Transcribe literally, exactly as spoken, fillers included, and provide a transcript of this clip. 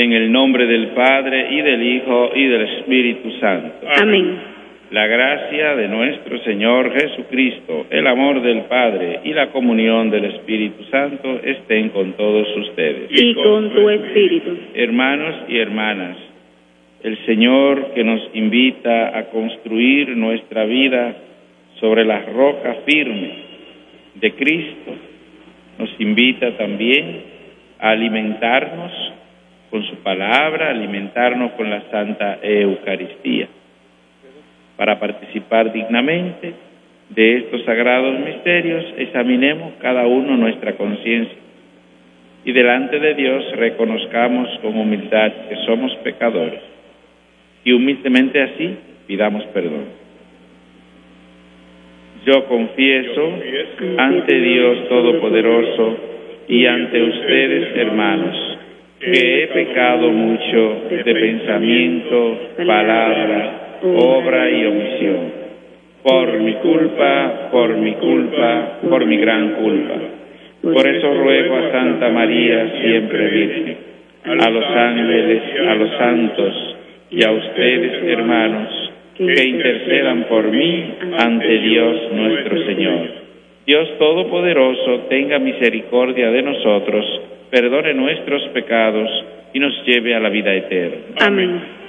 En el nombre del Padre, y del Hijo, y del Espíritu Santo. Amén. La gracia de nuestro Señor Jesucristo, el amor del Padre y la comunión del Espíritu Santo estén con todos ustedes. Y con tu espíritu. Hermanos y hermanas, el Señor, que nos invita a construir nuestra vida sobre la roca firme de Cristo, nos invita también a alimentarnos con su palabra, alimentarnos con la Santa Eucaristía. Para participar dignamente de estos sagrados misterios, examinemos cada uno nuestra conciencia y delante de Dios reconozcamos con humildad que somos pecadores y humildemente así pidamos perdón. Yo confieso ante Dios Todopoderoso y ante ustedes, hermanos, que he pecado mucho de pensamiento, palabra, obra y omisión, por mi culpa, por mi culpa, por mi gran culpa. Por eso ruego a Santa María, siempre Virgen, a los ángeles, a los santos y a ustedes, hermanos, que intercedan por mí ante Dios nuestro Señor. Dios Todopoderoso tenga misericordia de nosotros, perdone nuestros pecados y nos lleve a la vida eterna. Amén.